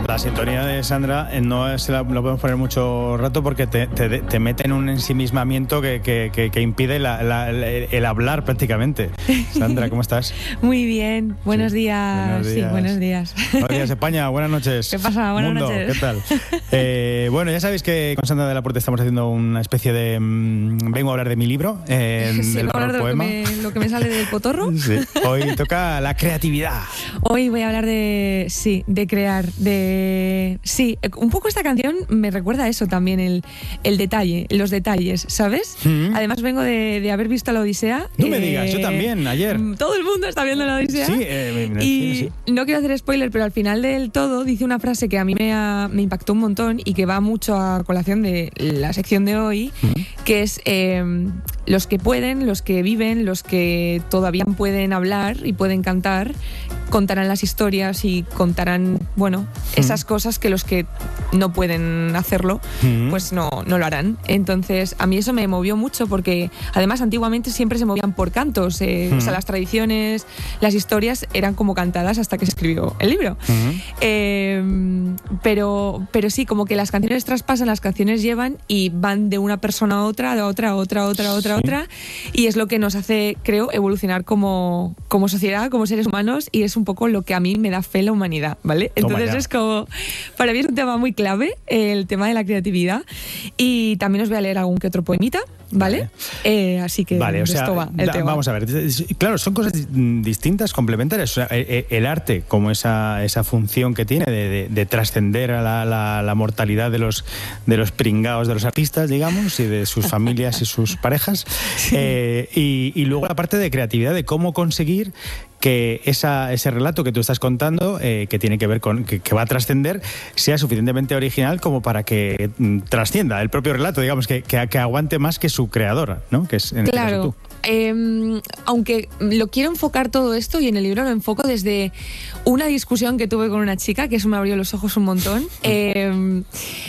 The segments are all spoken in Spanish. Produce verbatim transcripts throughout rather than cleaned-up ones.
La sintonía de Sandra no se la, la podemos poner mucho rato porque te, te, te mete en un ensimismamiento que, que, que, que impide la, la, el, el hablar prácticamente. Sandra, ¿cómo estás? Muy bien, buenos, sí. días. buenos días. Sí, buenos días. Buenos días, España, buenas noches. ¿Qué pasa? Buenas Mundo, noches. ¿Qué tal? Eh, bueno, ya sabéis que con Sandra de la Puerta estamos haciendo una especie de... Mmm, vengo a hablar de mi libro, eh, sí, del hablar de poema. Lo, que me, lo que me sale del potorro. Sí. Hoy toca la creatividad. Hoy voy a hablar de, sí, de crear, de... Sí, un poco esta canción me recuerda a eso también, el, el detalle, los detalles, ¿sabes? Mm-hmm. Además vengo de, de haber visto La Odisea. No eh, me digas, yo también, ayer. Todo el mundo está viendo La Odisea. Sí, eh, me, me, y sí. no quiero hacer spoiler, pero al final del todo dice una frase que a mí me, ha, me impactó un montón y que va mucho a colación de la sección de hoy, mm-hmm. que es eh, los que pueden, los que viven, los que todavía pueden hablar y pueden cantar, contarán las historias y contarán, bueno, mm. esas cosas que los que no pueden hacerlo, mm. pues no, no lo harán. Entonces, a mí eso me movió mucho porque, además, antiguamente siempre se movían por cantos. Eh, mm. O sea, las tradiciones, las historias eran como cantadas hasta que se escribió el libro. Mm. Eh, pero, pero sí, como que las canciones traspasan, las canciones llevan y van de una persona a otra, de otra, a otra, a otra, a otra, a sí. otra. Y es lo que nos hace, creo, evolucionar como, como sociedad, como seres humanos, y es un poco lo que a mí me da fe en la humanidad, ¿vale? Entonces es como, para mí es un tema muy clave, el tema de la creatividad, y también os voy a leer algún que otro poemita, ¿vale? Vale. Eh, así que vale, o de sea, esto va el da, tema. Vamos a ver, claro, son cosas distintas, complementarias. O sea, el arte como esa, esa función que tiene de, de, de trascender a la, la, la mortalidad de los, de los pringaos de los artistas, digamos, y de sus familias y sus parejas, sí. eh, y, y luego la parte de creatividad, de cómo conseguir que esa, ese relato que tú estás contando, eh, que tiene que ver con, que, que va a trascender, sea suficientemente original como para que mm, trascienda el propio relato, digamos, que, que, que aguante más que su creadora, ¿no? Que es en este claro. caso tú. Eh, aunque lo quiero enfocar todo esto, y en el libro lo enfoco desde una discusión que tuve con una chica, que eso me abrió los ojos un montón. Eh,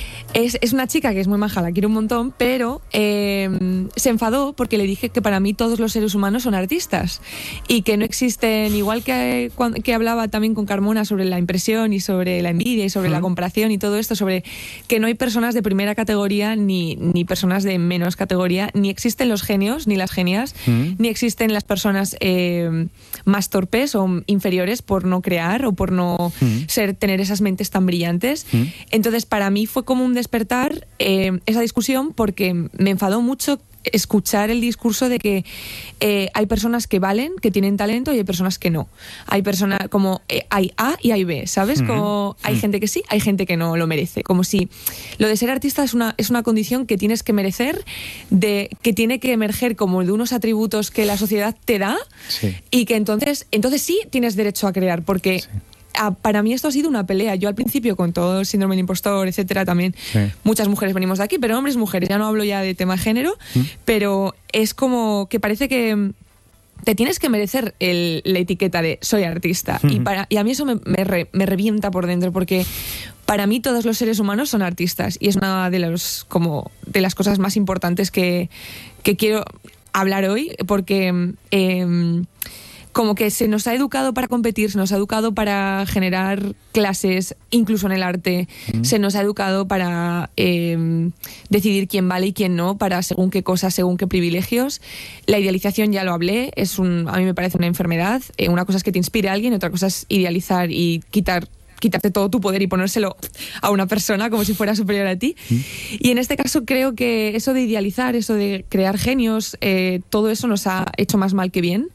Es, es una chica que es muy maja, la quiero un montón, pero eh, se enfadó porque le dije que para mí todos los seres humanos son artistas y que no existen, igual que, que hablaba también con Carmona sobre la impresión y sobre la envidia y sobre uh-huh. la comparación y todo esto, sobre que no hay personas de primera categoría ni, ni personas de menos categoría, ni existen los genios ni las genias, uh-huh. ni existen las personas eh, más torpes o inferiores por no crear o por no uh-huh. ser, tener esas mentes tan brillantes. Uh-huh. Entonces para mí fue como un despertar eh, esa discusión, porque me enfadó mucho escuchar el discurso de que eh, hay personas que valen, que tienen talento, y hay personas que no. Hay personas como eh, hay A y hay B, ¿sabes? Mm-hmm. Como hay mm. gente que sí, hay gente que no lo merece. Como si lo de ser artista es una, es una condición que tienes que merecer, de, que tiene que emerger como de unos atributos que la sociedad te da, sí. y que entonces, entonces sí tienes derecho a crear, porque... Sí. Para mí esto ha sido una pelea. Yo al principio, con todo el síndrome del impostor, etcétera, también sí. muchas mujeres venimos de aquí, pero hombres, mujeres, ya no hablo ya de tema género, ¿Mm? Pero es como que parece que te tienes que merecer el, la etiqueta de soy artista. ¿Mm? Y, para, y a mí eso me, me, re, me revienta por dentro, porque para mí todos los seres humanos son artistas, y es una de, los, como, de las cosas más importantes que, que quiero hablar hoy, porque... Eh, como que se nos ha educado para competir, se nos ha educado para generar clases, incluso en el arte, mm. se nos ha educado para eh, decidir quién vale y quién no, para según qué cosas, según qué privilegios. La idealización, ya lo hablé, es un, a mí me parece una enfermedad. Eh, una cosa es que te inspire a alguien, otra cosa es idealizar y quitar quitarte todo tu poder y ponérselo a una persona como si fuera superior a ti. ¿Mm? Y en este caso creo que eso de idealizar, eso de crear genios, eh, todo eso nos ha hecho más mal que bien.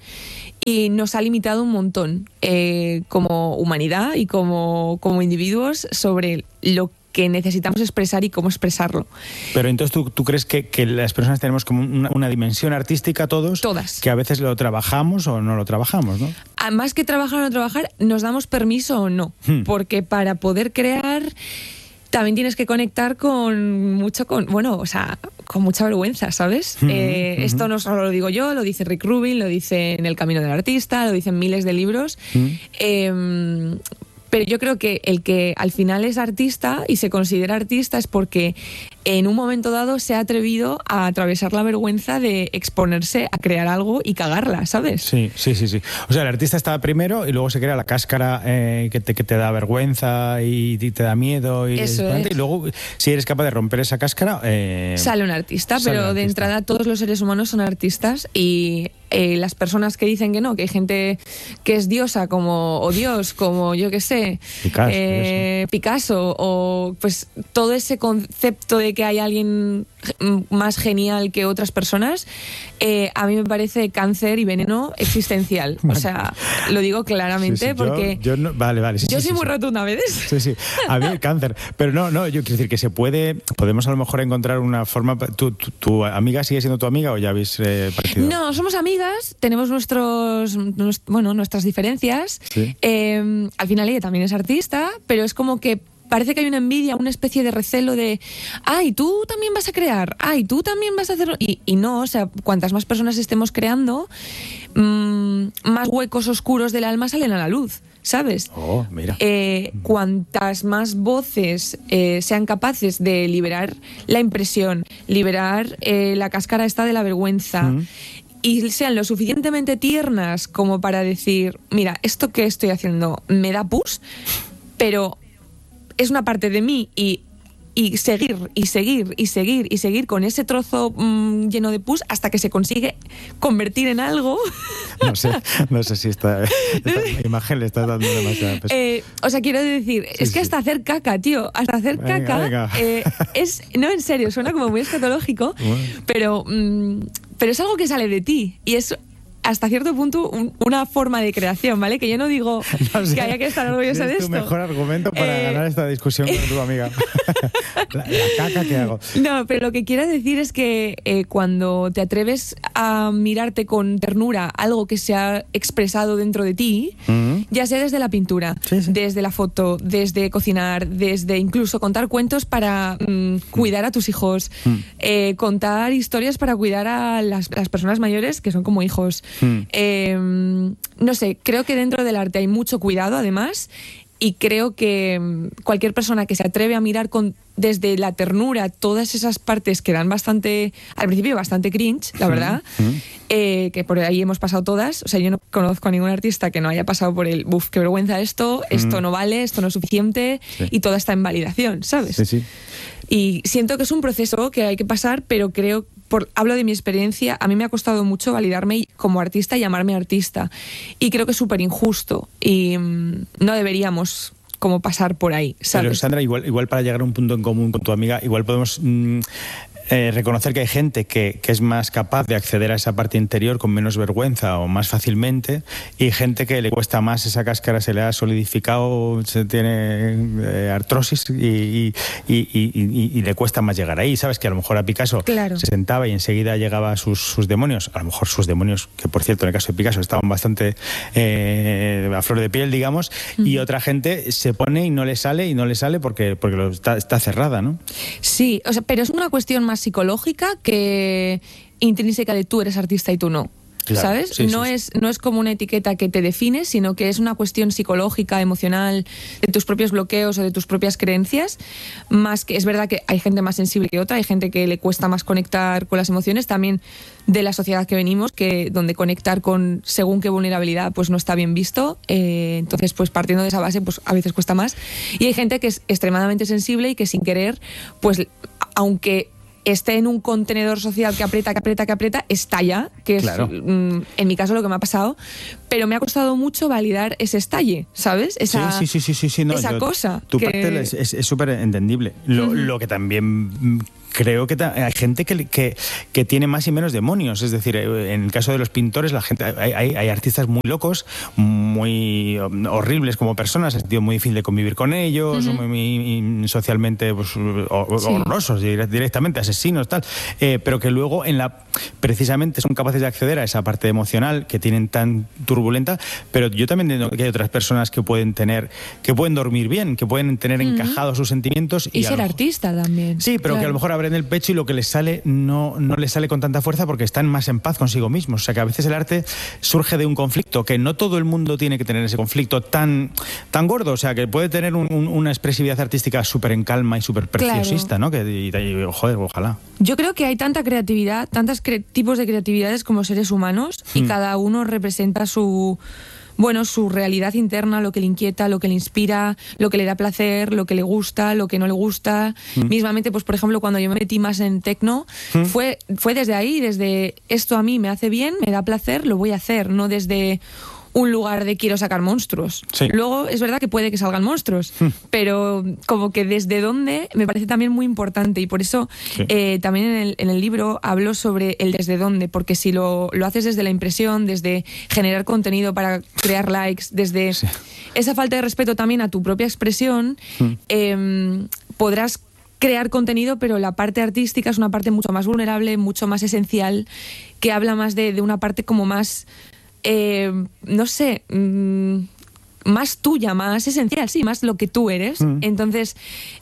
Y nos ha limitado un montón eh, como humanidad y como, como individuos sobre lo que necesitamos expresar y cómo expresarlo. Pero entonces tú, tú crees que, que las personas tenemos como una, una dimensión artística todos, todas, que a veces lo trabajamos o no lo trabajamos, ¿no? Más que trabajar o no trabajar, nos damos permiso o no, hmm. porque para poder crear también tienes que conectar con mucho, con bueno, o sea, con mucha vergüenza, ¿sabes? Uh-huh, eh, uh-huh. Esto no solo lo digo yo, lo dice Rick Rubin, lo dice en El Camino del Artista, lo dicen miles de libros. Uh-huh. Eh, pero yo creo que el que al final es artista y se considera artista es porque en un momento dado se ha atrevido a atravesar la vergüenza de exponerse a crear algo y cagarla, ¿sabes? Sí, sí, sí, sí. O sea, el artista está primero y luego se crea la cáscara eh, que, te, que te da vergüenza y, y te da miedo. Y, Eso es. y luego, si eres capaz de romper esa cáscara... Eh, sale un artista, sale pero un de artista. entrada todos los seres humanos son artistas y... Eh, las personas que dicen que no, que hay gente que es diosa como o Dios, como yo que sé, Picasso, eh, Picasso, o pues todo ese concepto de que hay alguien más genial que otras personas, eh, a mí me parece cáncer y veneno existencial. O sea, lo digo claramente sí, sí, porque yo, yo no, vale, vale, sí, yo sí, soy sí, muy sí. rotunda a veces. Sí, sí, a mí el cáncer. Pero no, no, yo quiero decir que se puede, podemos a lo mejor encontrar una forma. ¿Tu, tu, tu amiga sigue siendo tu amiga o ya habéis eh, partido? No, somos amigas, tenemos nuestros, nuestros bueno, nuestras diferencias. Sí. Eh, al final ella también es artista, pero es como que parece que hay una envidia, una especie de recelo de, ay, tú también vas a crear, ay, tú también vas a hacerlo. Y, y no, o sea, cuantas más personas estemos creando, mmm, más huecos oscuros del alma salen a la luz, ¿sabes? Oh, mira. Eh, cuantas más voces eh, sean capaces de liberar la impresión, liberar eh, la cáscara esta de la vergüenza, mm. y sean lo suficientemente tiernas como para decir, mira, esto que estoy haciendo me da pus, pero es una parte de mí y, y seguir y seguir y seguir y seguir con ese trozo mmm, lleno de pus hasta que se consigue convertir en algo. No sé, no sé si esta, esta imagen le está dando demasiada peso. Eh, o sea, quiero decir, sí, es que sí. hasta hacer caca, tío, hasta hacer venga, caca venga. Eh, es, no, en serio, suena como muy escatológico, bueno. pero, mmm, pero es algo que sale de ti y es hasta cierto punto un, una forma de creación, ¿vale? Que yo no digo no sé, que haya que estar orgullosa de esto. Es tu mejor argumento para eh... ganar esta discusión con tu amiga. la, la caca que hago. No, pero lo que quiero decir es que eh, cuando te atreves a mirarte con ternura algo que se ha expresado dentro de ti, uh-huh. ya sea desde la pintura, sí, sí. desde la foto, desde cocinar, desde incluso contar cuentos para mm, cuidar a tus hijos, uh-huh. eh, contar historias para cuidar a las, las personas mayores que son como hijos. Hmm. Eh, no sé, creo que dentro del arte hay mucho cuidado además y creo que cualquier persona que se atreve a mirar con, desde la ternura todas esas partes que dan bastante, al principio bastante cringe, la verdad, hmm. eh, que por ahí hemos pasado todas, o sea, yo no conozco a ningún artista que no haya pasado por el, buf, qué vergüenza esto, hmm. esto no vale, esto no es suficiente, sí. y toda está en validación, ¿sabes? Sí, sí. Y siento que es un proceso que hay que pasar, pero creo, por, hablo de mi experiencia, a mí me ha costado mucho validarme como artista y llamarme artista. Y creo que es súper injusto y mmm, no deberíamos como pasar por ahí, ¿sabes? Pero Sandra, igual, igual para llegar a un punto en común con tu amiga, igual podemos... Mmm... Eh, reconocer que hay gente que, que es más capaz de acceder a esa parte interior con menos vergüenza o más fácilmente, y gente que le cuesta más, esa cáscara se le ha solidificado, se tiene eh, artrosis y, y, y, y, y le cuesta más llegar ahí. Sabes que a lo mejor a Picasso claro. se sentaba y enseguida llegaba a sus, sus demonios, a lo mejor sus demonios, que por cierto en el caso de Picasso estaban bastante eh, a flor de piel, digamos, mm. y otra gente se pone y no le sale y no le sale porque, porque lo está, está cerrada, ¿no? Sí, o sea, pero es una cuestión más psicológica que intrínseca de tú eres artista y tú no. Claro, ¿sabes? Sí, no, sí, es, sí. no es como una etiqueta que te define, sino que es una cuestión psicológica, emocional, de tus propios bloqueos o de tus propias creencias, más que es verdad que hay gente más sensible que otra, hay gente que le cuesta más conectar con las emociones, también de la sociedad que venimos, que donde conectar con según qué vulnerabilidad pues no está bien visto, eh, entonces pues partiendo de esa base pues a veces cuesta más, y hay gente que es extremadamente sensible y que sin querer pues aunque esté en un contenedor social que aprieta, que aprieta, que aprieta, estalla, que es claro. mm, en mi caso lo que me ha pasado, pero me ha costado mucho validar ese estalle, ¿sabes? Esa, sí, sí, sí, sí, sí, no, esa yo, cosa. Tu que... parte es súper entendible. Lo, uh-huh. lo que también... creo que ta- hay gente que, que, que tiene más y menos demonios. Es decir, en el caso de los pintores, la gente hay, hay, hay artistas muy locos, muy horribles como personas, es muy difícil de convivir con ellos, uh-huh. muy, muy socialmente pues, horrorosos, sí. directamente, asesinos, tal. Eh, pero que luego, en la precisamente, son capaces de acceder a esa parte emocional que tienen tan turbulenta. Pero yo también entiendo que hay otras personas que pueden tener, que pueden dormir bien, que pueden tener uh-huh. encajados sus sentimientos. Y, y ser artista también. Sí, pero claro. que a lo mejor abren el pecho y lo que les sale no, no les sale con tanta fuerza porque están más en paz consigo mismos. O sea, que a veces el arte surge de un conflicto, que no todo el mundo tiene que tener ese conflicto tan, tan gordo. O sea, que puede tener un, un, una expresividad artística súper en calma y súper preciosista, claro, ¿no? Que, y, y, joder, ojalá. Yo creo que hay tanta creatividad, tantos cre- tipos de creatividades como seres humanos, y mm. cada uno representa su... bueno, su realidad interna, lo que le inquieta, lo que le inspira, lo que le da placer, lo que le gusta, lo que no le gusta. Mm. Mismamente, pues por ejemplo, cuando yo me metí más en techno, mm. fue, fue desde ahí, desde esto a mí me hace bien, me da placer, lo voy a hacer, no desde un lugar de quiero sacar monstruos. Sí. Luego es verdad que puede que salgan monstruos, mm. pero como que desde dónde me parece también muy importante, y por eso sí. eh, también en el, en el libro hablo sobre el desde dónde, porque si lo, lo haces desde la impresión, desde generar contenido para crear likes, desde sí. esa falta de respeto también a tu propia expresión, mm. eh, podrás crear contenido, pero la parte artística es una parte mucho más vulnerable, mucho más esencial, que habla más de, de una parte como más... Eh, no sé, mmm, más tuya, más esencial, sí, más lo que tú eres. Mm. Entonces,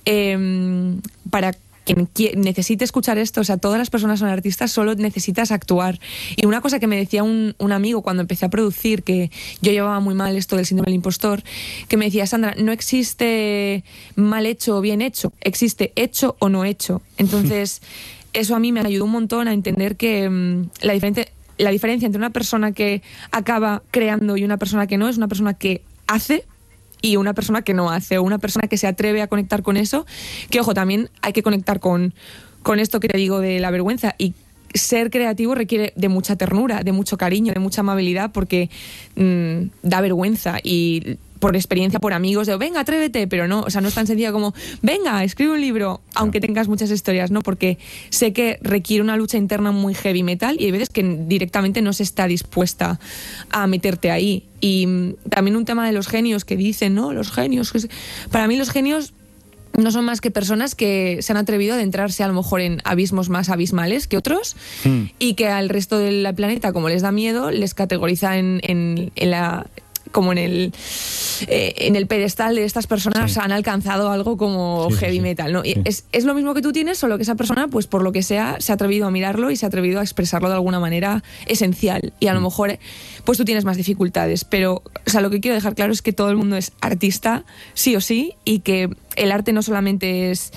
eh, para quien quiere, necesite escuchar esto, o sea, todas las personas son artistas, solo necesitas actuar. Y una cosa que me decía un, un amigo cuando empecé a producir, que yo llevaba muy mal esto del síndrome del impostor, que me decía, Sandra, no existe mal hecho o bien hecho, existe hecho o no hecho. Entonces, eso a mí me ayudó un montón a entender que um, la diferente... la diferencia entre una persona que acaba creando y una persona que no es una persona que hace y una persona que no hace, o una persona que se atreve a conectar con eso, que ojo, también hay que conectar con, con esto que te digo de la vergüenza, y ser creativo requiere de mucha ternura, de mucho cariño, de mucha amabilidad, porque mmm, da vergüenza, y por experiencia, por amigos, de venga, atrévete, pero no, o sea, no es tan sencillo como venga, escribe un libro, aunque tengas muchas historias, ¿no? Porque sé que requiere una lucha interna muy heavy metal, y hay veces que directamente no se está dispuesta a meterte ahí. Y también un tema de los genios que dicen, ¿no? Los genios, para mí los genios no son más que personas que se han atrevido a adentrarse a lo mejor en abismos más abismales que otros, mm. y que al resto del planeta, como les da miedo, les categoriza en, en, en la... como en el eh, en el pedestal de estas personas, sí. han alcanzado algo como sí, heavy sí, metal, ¿no? Sí. Y es, es lo mismo que tú tienes, solo que esa persona, pues por lo que sea, se ha atrevido a mirarlo y se ha atrevido a expresarlo de alguna manera esencial, y a lo mejor pues tú tienes más dificultades, pero o sea, lo que quiero dejar claro es que todo el mundo es artista, sí o sí, y que el arte no solamente es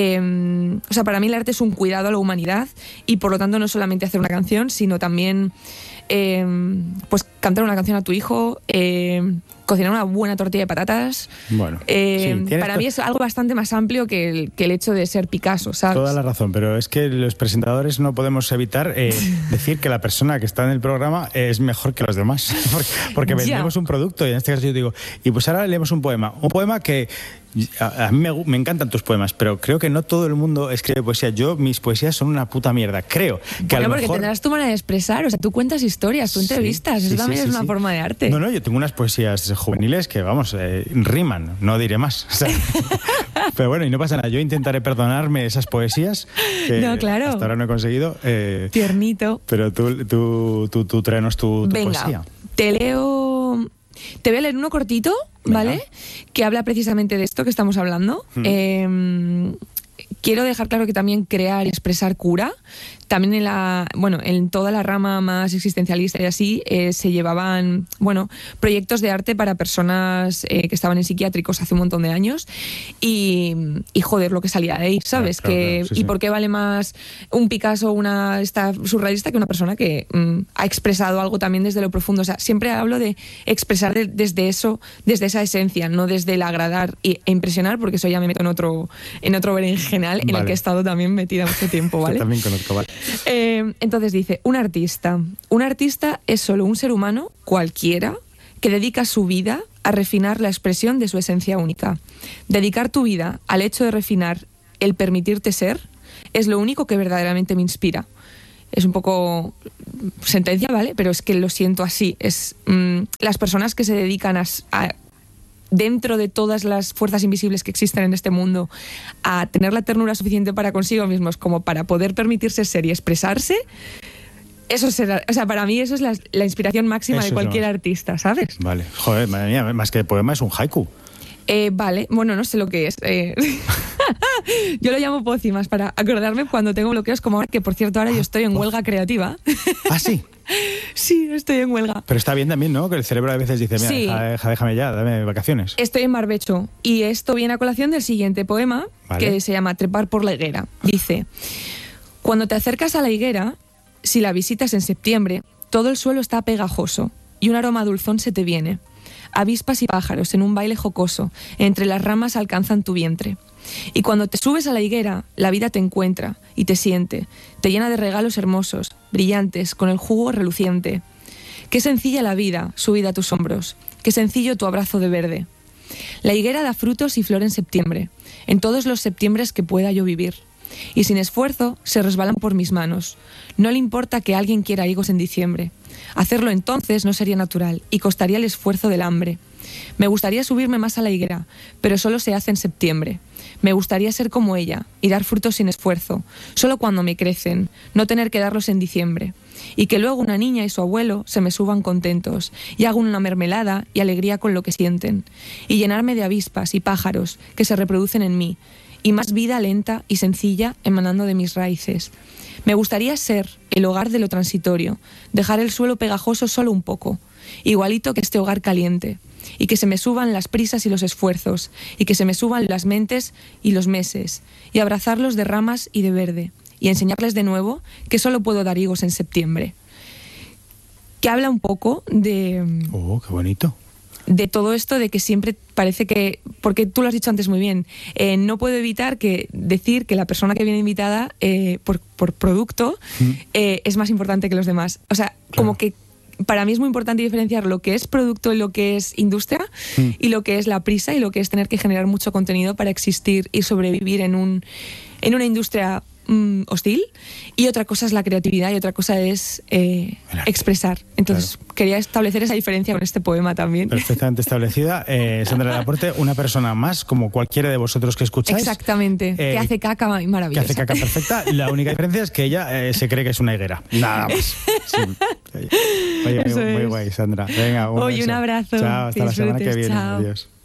eh, o sea, para mí el arte es un cuidado a la humanidad, y por lo tanto no solamente hacer una canción, sino también Eh, pues cantar una canción a tu hijo, eh, cocinar una buena tortilla de patatas. Bueno, eh, sí, para to- mí es algo bastante más amplio que el, que el hecho de ser Picasso, ¿sabes? Toda la razón, pero es que los presentadores no podemos evitar eh, decir que la persona que está en el programa es mejor que los demás, porque, porque vendemos un producto, y en este caso yo digo, y pues ahora leemos un poema, un poema que a, a mí me, me encantan tus poemas, pero creo que no todo el mundo escribe poesía. Yo, mis poesías son una puta mierda, creo que bueno, a lo porque mejor... tendrás tu manera de expresar, o sea, tú cuentas historias, tú entrevistas, sí, sí, eso también sí, sí, es una sí. forma de arte. No, no, yo tengo unas poesías juveniles que, vamos, eh, riman, no diré más. O sea, pero bueno, y no pasa nada, yo intentaré perdonarme esas poesías que no, claro. hasta ahora no he conseguido. Eh, Tiernito. Pero tú, tú, tú, tú tráenos tu, tu Venga, poesía. Te leo... Te voy a leer uno cortito, ¿vale? Venga. Que habla precisamente de esto que estamos hablando. Hmm. Eh, quiero dejar claro que también crear y expresar cura. También en la, bueno, en toda la rama más existencialista y así, eh, se llevaban, bueno, proyectos de arte para personas eh, que estaban en psiquiátricos hace un montón de años, y, y joder, lo que salía de ahí, ¿sabes? Claro, que, claro, sí, ¿y sí. por qué vale más un Picasso, una esta surrealista, que una persona que mm, ha expresado algo también desde lo profundo? O sea, siempre hablo de expresar de, desde eso, desde esa esencia, no desde el agradar y, e impresionar, porque eso ya me meto en otro, en otro berenjenal, vale. en el que he estado también metida mucho tiempo, ¿vale? Yo también conozco, vale. Eh, entonces dice, un artista. Un artista es solo un ser humano cualquiera que dedica su vida a refinar la expresión de su esencia única. Dedicar tu vida al hecho de refinar el permitirte ser es lo único que verdaderamente me inspira. Es un poco sentencia, ¿vale? Pero es que lo siento así. Es mmm, las personas que se dedican a, a dentro de todas las fuerzas invisibles que existen en este mundo, a tener la ternura suficiente para consigo mismos como para poder permitirse ser y expresarse, eso será, o sea, para mí eso es la, la inspiración máxima eso de cualquier es artista, ¿sabes? Vale, joder, madre mía, más que poema es un haiku. Eh, vale, bueno, no sé lo que es. Eh. Yo lo llamo pócimas para acordarme cuando tengo bloqueos, como ahora, que por cierto ahora yo estoy en huelga creativa. ¿Ah, sí? Sí, estoy en huelga. Pero está bien también, ¿no? Que el cerebro a veces dice, mira, Sí. deja, deja- déjame ya, dame vacaciones. Estoy en barbecho y esto viene a colación del siguiente poema, Vale. que se llama Trepar por la higuera. Dice: cuando te acercas a la higuera, si la visitas en septiembre, todo el suelo está pegajoso y un aroma dulzón se te viene. Avispas y pájaros en un baile jocoso, entre las ramas alcanzan tu vientre. Y cuando te subes a la higuera, la vida te encuentra y te siente, te llena de regalos hermosos, brillantes, con el jugo reluciente. Qué sencilla la vida, subida a tus hombros, qué sencillo tu abrazo de verde. La higuera da frutos y flor en septiembre, en todos los septiembres que pueda yo vivir. Y sin esfuerzo se resbalan por mis manos. No le importa que alguien quiera higos en diciembre. Hacerlo entonces no sería natural y costaría el esfuerzo del hambre. Me gustaría subirme más a la higuera, pero solo se hace en septiembre. Me gustaría ser como ella y dar frutos sin esfuerzo, solo cuando me crecen, no tener que darlos en diciembre. Y que luego una niña y su abuelo se me suban contentos y hagan una mermelada y alegría con lo que sienten. Y llenarme de avispas y pájaros que se reproducen en mí, y más vida lenta y sencilla emanando de mis raíces. Me gustaría ser el hogar de lo transitorio, dejar el suelo pegajoso solo un poco, igualito que este hogar caliente, y que se me suban las prisas y los esfuerzos, y que se me suban las mentes y los meses, y abrazarlos de ramas y de verde, y enseñarles de nuevo que solo puedo dar higos en septiembre. Que habla un poco de... Oh, qué bonito. de todo esto, de que siempre parece que, porque tú lo has dicho antes muy bien, eh, no puedo evitar que decir que la persona que viene invitada eh, por, por producto Mm. eh, es más importante que los demás. O sea, Claro. como que para mí es muy importante diferenciar lo que es producto y lo que es industria, Mm. y lo que es la prisa y lo que es tener que generar mucho contenido para existir y sobrevivir en un en una industria mm, hostil. Y otra cosa es la creatividad y otra cosa es eh, El arte. expresar. Entonces quería establecer esa diferencia con este poema también. Perfectamente establecida. Eh, Sandra Laporte, una persona más, como cualquiera de vosotros que escucháis. Exactamente, Eh, que hace caca Que maravillosa. hace caca perfecta. La única diferencia es que ella eh, se cree que es una higuera. Nada más. Sí. Oye, muy, Eso muy es. guay, Sandra. Venga, un Oye, beso. un abrazo. Chao, hasta la semana que Disfrutes, viene. chao. Adiós.